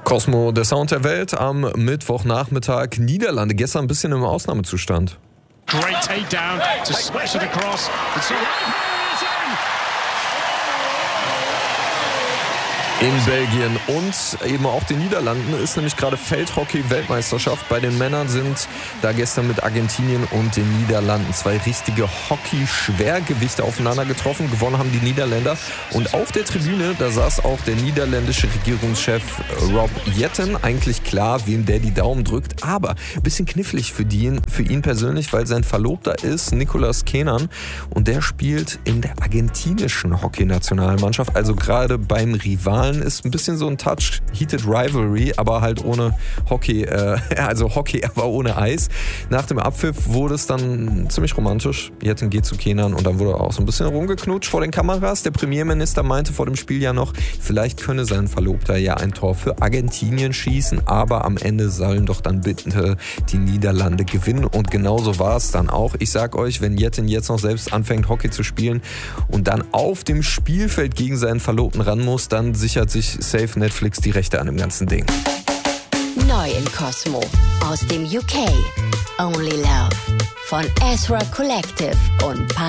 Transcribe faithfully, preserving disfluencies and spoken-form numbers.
Cosmo, der Sound der Welt am Mittwochnachmittag. Niederlande, gestern ein bisschen im Ausnahmezustand. Great takedown to smash it across. In Belgien und eben auch den Niederlanden ist nämlich gerade Feldhockey-Weltmeisterschaft. Bei den Männern sind da gestern mit Argentinien und den Niederlanden zwei richtige Hockey-Schwergewichte aufeinander getroffen. Gewonnen haben die Niederländer. Und auf der Tribüne, da saß auch der niederländische Regierungschef Rob Jetten. Eigentlich klar, wem der die Daumen drückt. Aber ein bisschen knifflig für, die, für ihn persönlich, weil sein Verlobter ist Nicolas Kenan. Und der spielt in der argentinischen Hockey-Nationalmannschaft. Also gerade beim Rivalen ist ein bisschen so ein Touch, Heated Rivalry, aber halt ohne Hockey, äh, also Hockey, aber ohne Eis. Nach dem Abpfiff wurde es dann ziemlich romantisch. Jetten geht zu Kenan und dann wurde auch so ein bisschen rumgeknutscht vor den Kameras. Der Premierminister meinte vor dem Spiel ja noch, vielleicht könne sein Verlobter ja ein Tor für Argentinien schießen, aber am Ende sollen doch dann bitte die Niederlande gewinnen und genauso war es dann auch. Ich sag euch, wenn Jetten jetzt noch selbst anfängt Hockey zu spielen und dann auf dem Spielfeld gegen seinen Verlobten ran muss, dann sicher sich safe Netflix die Rechte an dem ganzen Ding. Neu in Cosmo aus dem U K. Only Love von Ezra Collective und